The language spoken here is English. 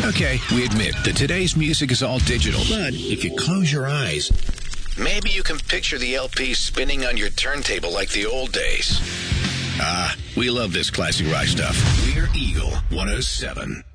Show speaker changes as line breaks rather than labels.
Okay, we admit that today's music is all digital. But if you close your eyes, maybe you can picture the LP spinning on your turntable like the old days. We love this classic rock stuff. We're Eagle 107.